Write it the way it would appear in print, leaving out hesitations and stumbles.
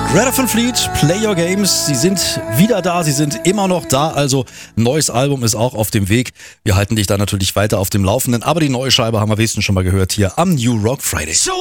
Greta Van Fleet, Play Your Games, sie sind wieder da, sie sind immer noch da, also neues Album ist auch auf dem Weg. Wir halten dich da natürlich weiter auf dem Laufenden, aber die neue Scheibe haben wir wenigstens schon mal gehört hier am New Rock Friday.